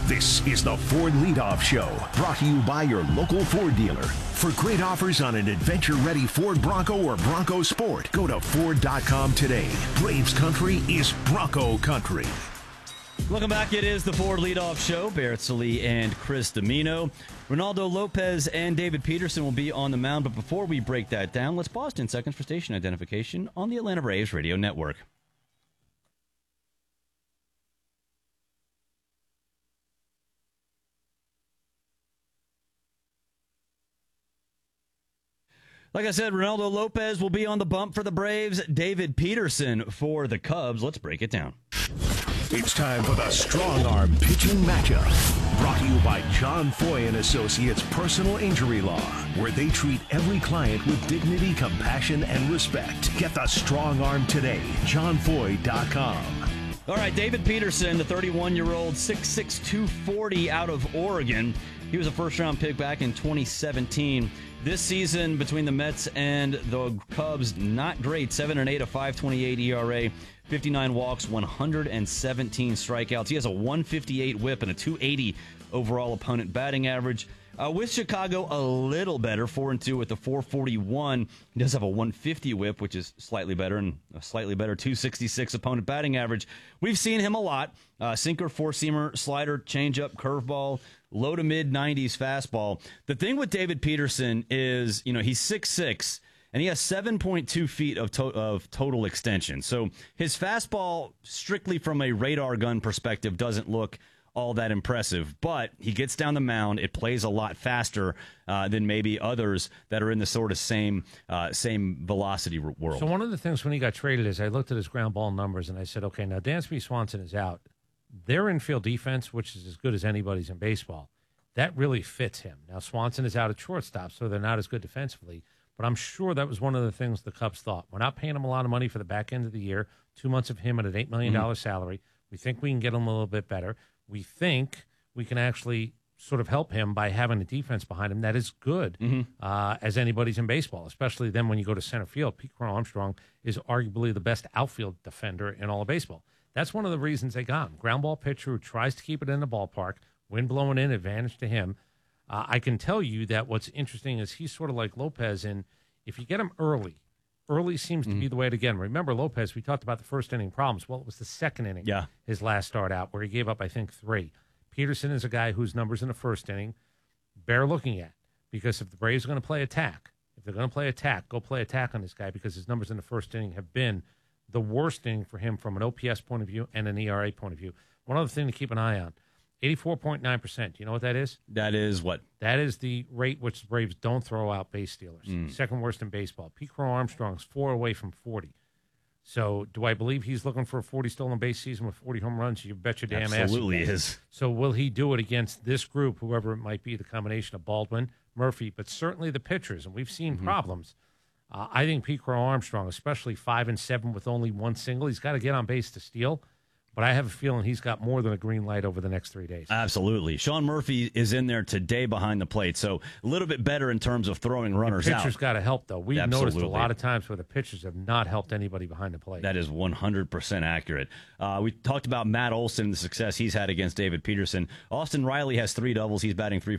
This is the Ford Leadoff Show, brought to you by your local Ford dealer. For great offers on an adventure-ready Ford Bronco or Bronco Sport, go to Ford.com today. Braves country is Bronco country. Welcome back. It is the Ford Leadoff Show. Barrett Sallee and Chris Domino. Ronaldo Lopez and David Peterson will be on the mound. But before we break that down, let's pause 10 seconds for station identification on the Atlanta Braves Radio Network. Like I said, Ronaldo Lopez will be on the bump for the Braves. David Peterson for the Cubs. Let's break it down. It's time for the Strong Arm Pitching Matchup. Brought to you by John Foy & Associates Personal Injury Law, where they treat every client with dignity, compassion, and respect. Get the Strong Arm today. JohnFoy.com. All right, David Peterson, the 31-year-old, 6'6", 240 out of Oregon. He was a first-round pick back in 2017. This season, between the Mets and the Cubs, not great. 7-8, a 5.28 ERA, 59 walks, 117 strikeouts. He has a 158 whip and a 280 overall opponent batting average. With Chicago, a little better, 4-2 with a 441. He does have a 150 whip, which is slightly better, and a slightly better 266 opponent batting average. We've seen him a lot. Sinker, four-seamer, slider, changeup, curveball, low to mid-90s fastball. The thing with David Peterson is, he's 6'6", and he has 7.2 feet of total extension. So his fastball, strictly from a radar gun perspective, doesn't look all that impressive, but he gets down the mound. It plays a lot faster than maybe others that are in the sort of same velocity world. So one of the things when he got traded is I looked at his ground ball numbers and I said, okay, now Dansby Swanson is out. Their infield defense, which is as good as anybody's in baseball, that really fits him. Now Swanson is out at shortstop, so they're not as good defensively, but I'm sure that was one of the things the Cubs thought. We're not paying him a lot of money for the back end of the year, 2 months of him at an $8 million salary. We think we can get him a little bit better. We think we can actually sort of help him by having a defense behind him that is good as anybody's in baseball, especially then when you go to center field. Pete Crow Armstrong is arguably the best outfield defender in all of baseball. That's one of the reasons they got him. Ground ball pitcher who tries to keep it in the ballpark, wind blowing in, advantage to him. I can tell you that what's interesting is he's sort of like Lopez, and if you get him early seems to be the way to get him. Remember, Lopez, we talked about the first inning problems. Well, it was the second inning, his last start out, where he gave up, I think, 3. Peterson is a guy whose numbers in the first inning bear looking at, because if the Braves are going to play attack, go play attack on this guy, because his numbers in the first inning have been the worst inning for him from an OPS point of view and an ERA point of view. One other thing to keep an eye on, 84.9%. You know what that is? That is what? That is the rate which the Braves don't throw out base stealers. Second worst in baseball. Pete Crow Armstrong's 4 away from 40. So do I believe he's looking for a 40 stolen base season with 40 home runs? You bet your damn ass. Absolutely is. So will he do it against this group, whoever it might be, the combination of Baldwin, Murphy, but certainly the pitchers, and we've seen problems. I think Pete Crow Armstrong, especially 5 and 7 with only 1 single, he's got to get on base to steal. But I have a feeling he's got more than a green light over the next 3 days. Absolutely. Sean Murphy is in there today behind the plate, so a little bit better in terms of throwing runners out. The pitcher's got to help, though. We've noticed a lot of times where the pitchers have not helped anybody behind the plate. That is 100% accurate. We talked about Matt Olson and the success he's had against David Peterson. Austin Riley has 3 doubles. He's batting